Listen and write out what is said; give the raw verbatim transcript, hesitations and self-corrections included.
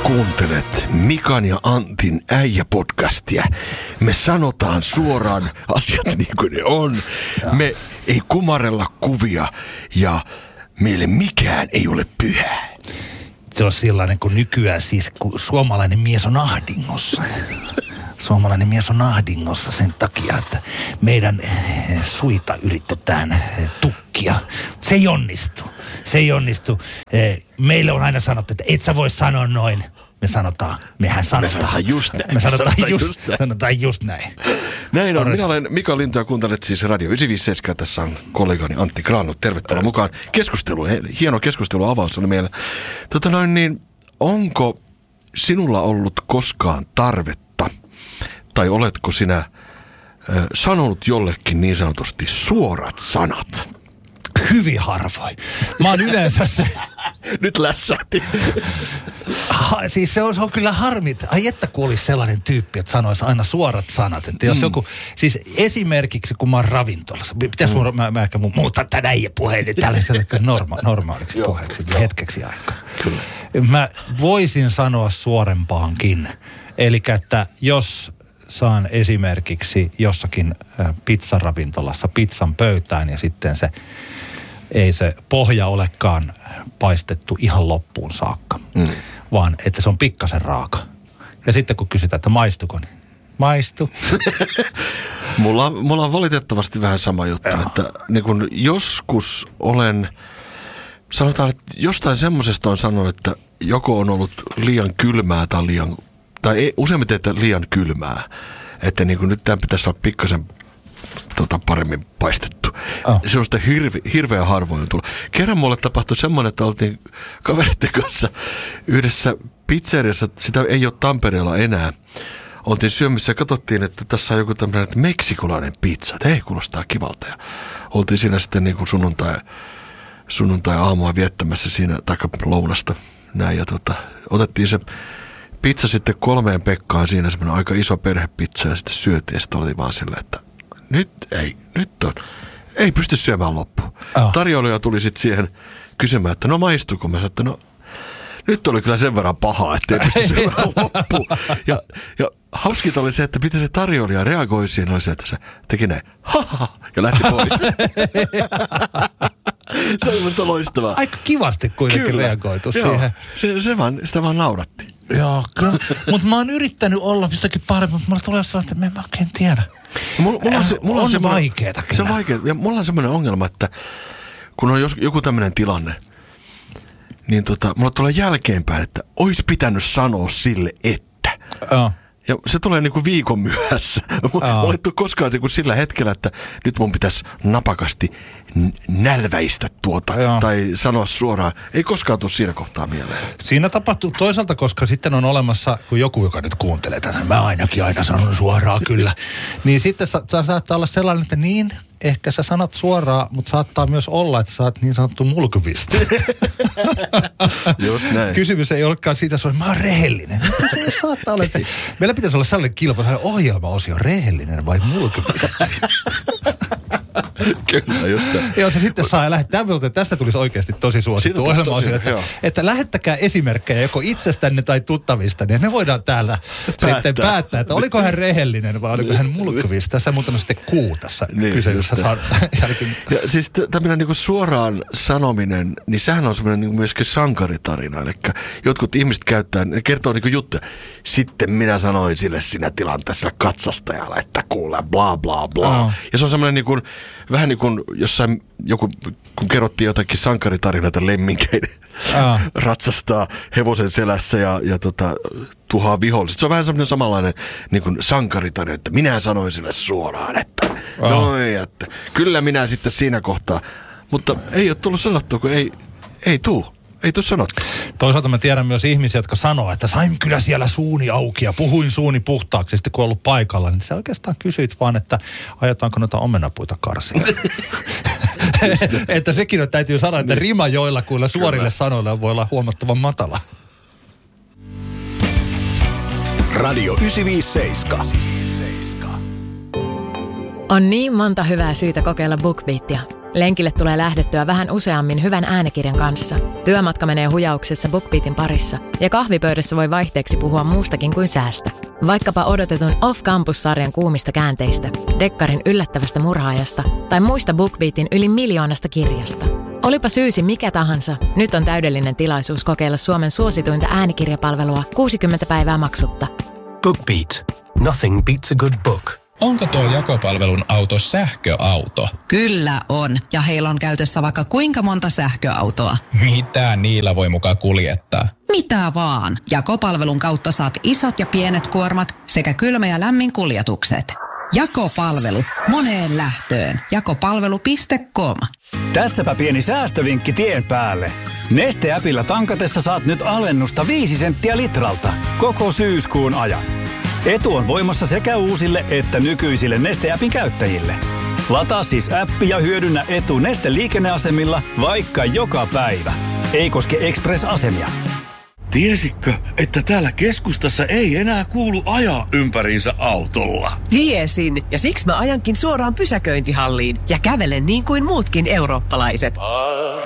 Kuuntelet Mikan ja Antin äijä-podcastia. Me sanotaan suoraan asiat niin kuin ne on. Me ei kumarella kuvia ja meille mikään ei ole pyhää. Se on sellainen, kun nykyään siis, kun suomalainen mies on ahdingossa. Suomalainen mies on ahdingossa sen takia, että meidän suita yritetään tukkia. Se ei onnistu. Se ei onnistu. Meille on aina sanottu, että et sä voi sanoa noin. Me sanotaan, mehän sanotaan. Me sanotaan just näin. Me sanotaan, sanotaan, just, just, näin. sanotaan just näin. Näin on. Minä olen Mika Lintu ja kuuntelet siis Radio yhdeksänsataaviisikymmentäseitsemän. Tässä on kollegani Antti Granlund. Tervetuloa äh. mukaan. Keskustelu, hieno keskusteluavaus oli meillä. Tota noin niin, onko sinulla ollut koskaan tarvetta, tai oletko sinä äh, sanonut jollekin niin sanotusti suorat sanat? Hyvin harvoin. Mä oon yleensä se... Nyt lässähti. Ha, siis se on, se on kyllä harmit. Ai että kun olisi sellainen tyyppi, että sanoisi aina suorat sanat. Että jos mm. joku, siis esimerkiksi kun mä oon ravintolassa. Pitäis mm. mä, mä ehkä muuttaa tämän äijäpuheen nyt tällaiselle norma, normaaliksi puheeksi hetkeksi aikaa. Kyllä. Mä voisin sanoa suorempaankin. Eli että jos saan esimerkiksi jossakin pizzaravintolassa pizzan pöytään ja sitten se ei se pohja olekaan paistettu ihan loppuun saakka, mm. vaan että se on pikkasen raaka. Ja sitten kun kysytään, että maistuko, niin maistu. mulla, mulla on valitettavasti vähän sama juttu, Joo. että niin kun joskus olen, sanotaan, että jostain semmosesta on sanonut, että joko on ollut liian kylmää tai liian, tai ei, useimmiten, että liian kylmää. Että niin kun nyt tämän pitäisi olla pikkasen tota, paremmin paistettu. Oh. Se on sitä hirve, hirveän harvoin tullut. Kerran mulle tapahtui semmoinen, että oltiin kavereiden kanssa yhdessä pizzeriassa, sitä ei ole Tampereella enää. Oltiin syömissä ja katsottiin, että tässä on joku tämmöinen meksikolainen pizza. Että hei, kuulostaa kivalta. Ja oltiin siinä sitten niin kuin sunnuntai, sunnuntai aamua viettämässä siinä, taikka lounasta. Näin, ja tota, otettiin se pizza sitten kolmeen Pekkaan siinä, semmoinen aika iso perhepizza, ja sitten syötiin, ja sitten oli vaan silleen, että nyt ei, nyt on, ei pysty syömään loppuun. Oh. Tarjoilija tuli sitten siihen kysymään, että no maistuuko? Mä sanoin, että no nyt oli kyllä sen verran pahaa, että ei pysty syömään loppuun. Ja, ja hauskinta oli se, että miten se tarjoilija reagoi siihen, oli se, että se teki näin, ha, ha, ja lähti pois. Se oli musta loistavaa. Aika kivasti kuitenkin kyllä reagoitu Joo. siihen. Se, se vaan, sitä vaan nauratti. Joo, kyllä. Mutta mä oon yrittänyt olla jostakin paremmin, mutta mulla tulee sellainen, että mä en oikein tiedä. Mulla, mulla on, se, mulla on, on se vaikeeta kyllä. Se on vaikeaa. Ja mulla on semmoinen ongelma, että kun on jos, joku tämmöinen tilanne, niin tota, mulla tulee jälkeenpäin, että ois pitänyt sanoa sille, että. Joo. Ja se tulee niinku viikon myöhässä. Mulla ei tule koskaan niinku sillä hetkellä, että nyt mun pitäisi napakasti nälväistä tuota Joo. tai sanoa suoraan. Ei koskaan tule siinä kohtaa mieleen. Siinä tapahtuu toisaalta, koska sitten on olemassa, kun joku, joka nyt kuuntelee tätä, mä ainakin aina sanon suoraan kyllä, niin sitten sa- saattaa olla sellainen, että niin, ehkä sä sanot suoraan, mutta saattaa myös olla, että sä oot niin sanottu mulkuvista. Just näin. Kysymys ei olekaan siitä, että mä oon rehellinen. Saattaa olla, että meillä pitäisi olla sellainen kilpa, sellainen ohjelmaosio, rehellinen vai mulkuvista. Kyllä, just näin. Joo, se sitten saa lähettää, mutta tästä tulisi oikeasti tosi suosittu ohjelmaosio, että, että lähettäkää esimerkkejä joko itsestänne tai tuttavista, niin me voidaan täällä päättää. sitten päättää, että oliko hän rehellinen vai oliko hän mulkuvista. Tässä muuten on sitten kuu tässä niin, kyseisessä jälkeen. Ja siis tämmöinen niinku suoraan sanominen, niin sehän on semmoinen niinku myöskin sankaritarina. Eli jotkut ihmiset käyttää, ne kertoo niinku juttuja. Sitten minä sanoin sille siinä tilanteessa katsastajalle, että kuule bla bla bla. Oh. Ja se on semmoinen niinku, vähän niin kuin jossain joku, kun kerrottiin jotakin sankaritarinoita lemminkeiden oh. ratsastaa hevosen selässä ja, ja tota, tuhaa viholliset. Se on vähän semmoinen samanlainen niin kuin sankaritarina, että minä sanoin sille suoraan, että oh. noin, että kyllä minä sitten siinä kohtaa. Mutta ei ole tullut sanottua, kun ei, ei tuu. Ei tuu sanottu. Toisaalta mä tiedän myös ihmisiä, jotka sanoo, että sain kyllä siellä suuni auki ja puhuin suuni puhtaaksi. Sitten kun on ollut paikalla, niin sä oikeastaan kysyit vaan, että aiotaanko noita omenapuita karsia. Että sekin on, täytyy sanoa, että rima joillakuilla suorille kyllä sanoille voi olla huomattavan matala. Radio yhdeksänsataaviisikymmentäseitsemän. On niin monta hyvää syytä kokeilla BookBeatia. Lenkille tulee lähdettyä vähän useammin hyvän äänikirjan kanssa. Työmatka menee hujauksessa BookBeatin parissa ja kahvipöydässä voi vaihteeksi puhua muustakin kuin säästä. Vaikkapa odotetun Off Campus-sarjan kuumista käänteistä, Dekkarin yllättävästä murhaajasta tai muista BookBeatin yli miljoonasta kirjasta. Olipa syysi mikä tahansa, nyt on täydellinen tilaisuus kokeilla Suomen suosituinta äänikirjapalvelua kuusikymmentä päivää maksutta. BookBeat. Nothing beats a good book. Onko tuo jakopalvelun auto sähköauto? Kyllä on, ja heillä on käytössä vaikka kuinka monta sähköautoa. Mitä niillä voi mukaan kuljettaa? Mitä vaan. Jakopalvelun kautta saat isot ja pienet kuormat sekä kylmä- ja lämmin kuljetukset. Jakopalvelu. Moneen lähtöön. Jakopalvelu piste com. Tässäpä pieni säästövinkki tien päälle. Neste-äpillä tankatessa saat nyt alennusta viisi senttiä litralta koko syyskuun ajan. Etu on voimassa sekä uusille että nykyisille Neste-äpin käyttäjille. Lataa siis appi ja hyödynnä etu Neste-liikenneasemilla vaikka joka päivä. Ei koske Express-asemia. Tiesitkö, että täällä keskustassa ei enää kuulu ajaa ympäriinsä autolla? Tiesin, ja siksi mä ajankin suoraan pysäköintihalliin ja kävelen niin kuin muutkin eurooppalaiset.